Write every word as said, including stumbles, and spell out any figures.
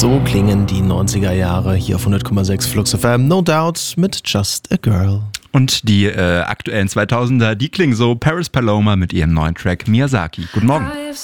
So klingen die neunziger Jahre hier auf hundert Komma sechs Flux F M. No Doubt mit Just a Girl. Und die äh, aktuellen zweitausender, die klingen so. Paris Paloma mit ihrem neuen Track Miyazaki. Guten Morgen.